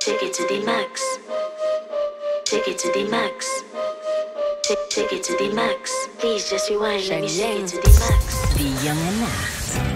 Take it to the max. Take it to the max. Take it to the max. Please just rewind. Let me take it to the max. Die Junge Nacht.